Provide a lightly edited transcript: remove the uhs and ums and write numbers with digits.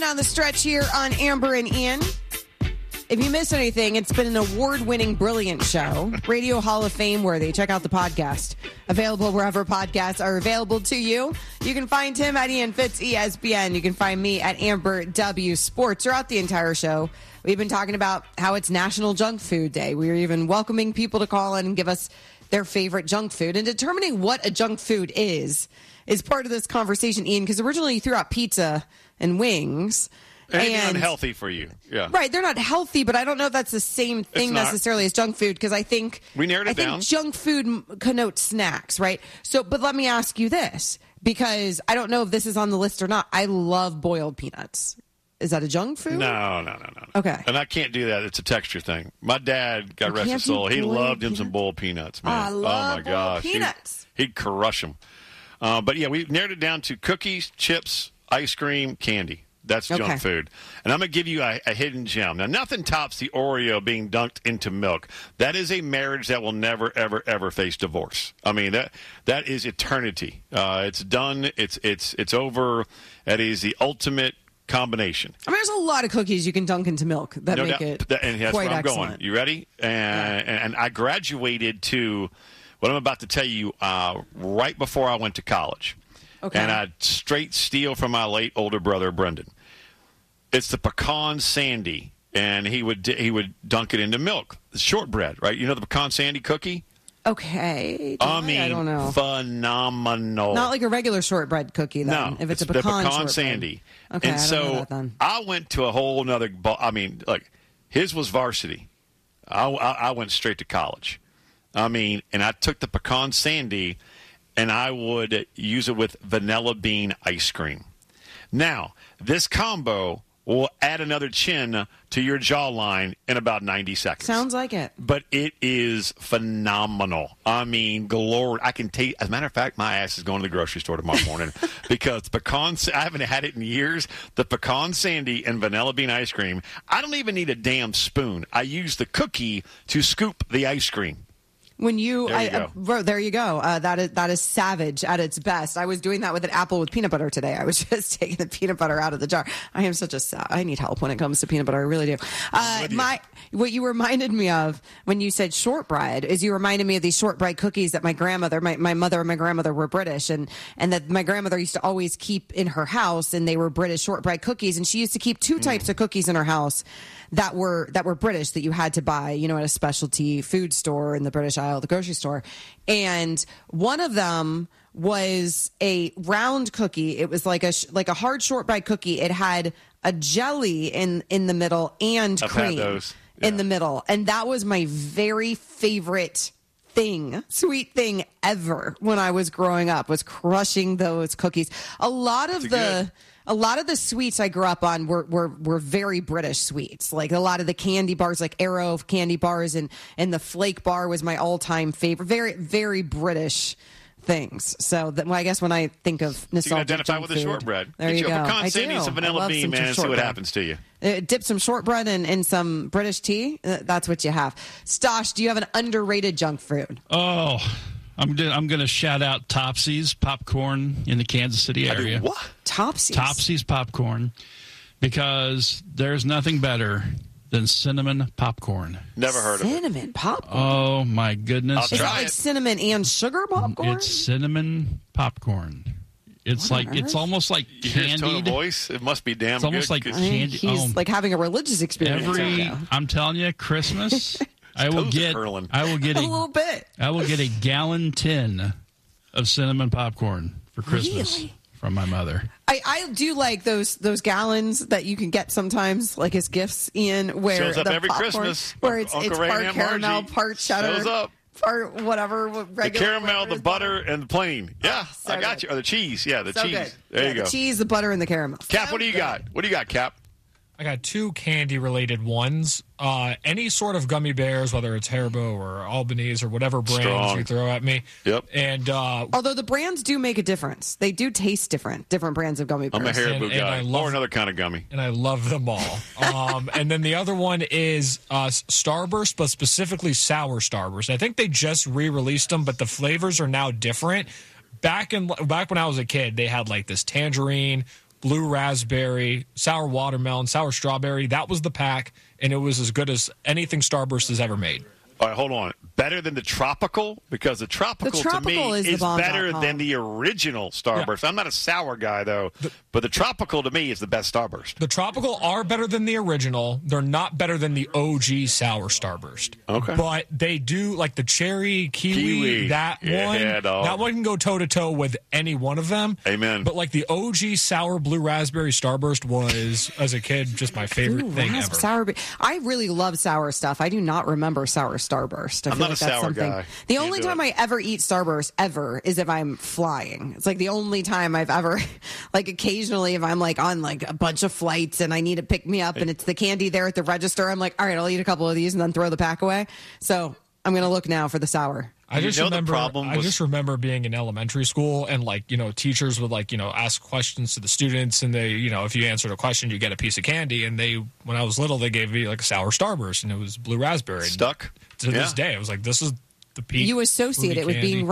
down the stretch here on Amber and Ian. If you miss anything, it's been an award-winning, brilliant show. Radio Hall of Fame worthy. Check out the podcast. Available wherever podcasts are available to you. You can find him at Ian Fitz ESPN. You can find me at Amber W Sports. Throughout the entire show, we've been talking about how it's National Junk Food Day. We're even welcoming people to call in and give us their favorite junk food. And determining what a junk food is part of this conversation, Ian, because originally you threw out pizza and wings. And unhealthy for you. Yeah. Right. They're not healthy, but I don't know if that's the same thing necessarily as junk food, because I think we narrowed it down. Junk food connotes snacks, right? So, but let me ask you this, because I don't know if this is on the list or not. I love boiled peanuts. Is that a junk food? No. Okay. And I can't do that. It's a texture thing. My dad, God rest his soul, he loved him some boiled peanuts, man. I love boiled peanuts. He'd crush them. But yeah, we narrowed it down to cookies, chips, ice cream, candy. That's junk food. And I'm going to give you a hidden gem. Now, nothing tops the Oreo being dunked into milk. That is a marriage that will never, ever, ever face divorce. I mean, that is eternity. It's done. It's over. That is the ultimate combination. I mean, there's a lot of cookies you can dunk into milk that make it and that's quite where I'm excellent. going. You ready? And I graduated to what I'm about to tell you right before I went to college. Okay. And I straight steal from my late older brother, Brendan. It's the pecan sandy, and he would dunk it into milk. The shortbread, right? You know the pecan sandy cookie? Okay. I don't know. Phenomenal. Not like a regular shortbread cookie, then. No, if it's a the pecan pecan sandy. Okay, and I so don't know that then. I went to a whole nother ball. I mean, like, his was varsity. I went straight to college. I mean, and I took the pecan sandy, and I would use it with vanilla bean ice cream. Now, this combo will add another chin to your jawline in about 90 seconds. Sounds like it. But it is phenomenal. I mean, glory. I can taste. As a matter of fact, my ass is going to the grocery store tomorrow morning because I haven't had it in years. The pecan sandy and vanilla bean ice cream. I don't even need a damn spoon. I use the cookie to scoop the ice cream. When you, there you go. That is savage at its best. I was doing that with an apple with peanut butter today. I was just taking the peanut butter out of the jar. I am such I need help when it comes to peanut butter. I really do. What you reminded me of when you said shortbread is you reminded me of these shortbread cookies that my grandmother, my mother and my grandmother were British, and that my grandmother used to always keep in her house, and they were British shortbread cookies, and she used to keep two types of cookies in her house that were British that you had to buy, at a specialty food store in the British aisle, the grocery store. And one of them was a round cookie. It was like a hard shortbread cookie. It had a jelly in the middle and cream in the middle. And that was my very favorite sweet thing ever when I was growing up, was crushing those cookies. A lot of the sweets I grew up on were very British sweets. Like a lot of the candy bars, like Arrow candy bars, and the Flake bar was my all-time favorite. Very, very British things. So I guess when I think of nostalgic, so you can identify with the shortbread. There you go. Pecan sandy, some vanilla bean, man, and see what happens to you. Dip some shortbread in some British tea. That's what you have. Stosh, do you have an underrated junk food? Oh, I'm going to shout out Topsy's popcorn in the Kansas City area. What? Topsy's popcorn, because there's nothing better than cinnamon popcorn. Never heard of it. Cinnamon popcorn? Oh, my goodness. Is it like cinnamon and sugar popcorn? It's cinnamon popcorn. It's it's almost like candied. You hear his tone of voice? It must be damn good. It's almost like candy. He's like having a religious experience. I'm telling you, Christmas, I will get a little bit. I will get a gallon tin of cinnamon popcorn for Christmas from my mother. I do like those gallons that you can get sometimes, like as gifts, Ian, where shows up the every popcorn, Christmas. where it's Uncle part Ray and caramel, part cheddar. Shows up. Or whatever. The caramel, the butter, and the plain. Yeah, so I got you. Or the cheese. Yeah, the cheese. Good. There you go. The cheese, the butter, and the caramel. Cap, what do you got? What do you got, Cap? I got two candy-related ones. Any sort of gummy bears, whether it's Haribo or Albanese or whatever brands you throw at me. Yep. And although the brands do make a difference, they do taste different brands of gummy bears. I'm a Haribo guy, or another kind of gummy, and I love them all. And then the other one is Starburst, but specifically sour Starburst. I think they just re-released them, but the flavors are now different. Back when I was a kid, they had like this tangerine, blue raspberry, sour watermelon, sour strawberry. That was the pack, and it was as good as anything Starburst has ever made. All right, hold on. Better than the tropical? Because the tropical to me is better than the original Starburst. Yeah. I'm not a sour guy, though, but the tropical to me is the best Starburst. The tropical are better than the original. They're not better than the OG sour Starburst. Okay. But they do, like the cherry, kiwi. That one can go toe-to-toe with any one of them. Amen. But like the OG sour blue raspberry Starburst was, as a kid, just my favorite thing ever. I really love sour stuff. I do not remember sour Starburst. I'm not a sour guy. The only time I ever eat Starburst ever is if I'm flying. It's like the only time I've ever, like occasionally if I'm like on like a bunch of flights and I need to pick me up and it's the candy there at the register, I'm like, all right, I'll eat a couple of these and then throw the pack away. So I'm going to look now for the sour. I just remember being in elementary school and like, teachers would like, ask questions to the students and they, if you answered a question, you get a piece of candy. And when I was little, they gave me like a sour Starburst and it was blue raspberry. Stuck? To this day, I was like, this is the peak. You associate it with being